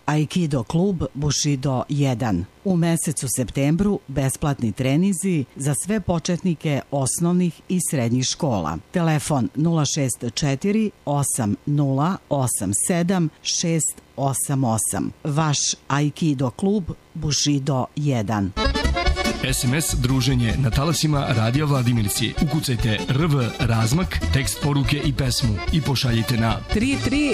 Aikido klub Bushido 1. U mesecu septembru besplatni trenizi za sve početnike osnovnih i srednjih škola. Telefon 064 8087 688. Vaš Aikido klub Bushido 1. SMS druženje na talasima Radio Vladimirci. Ukucajte RV razmak, tekst poruke i pesmu i pošaljite na 33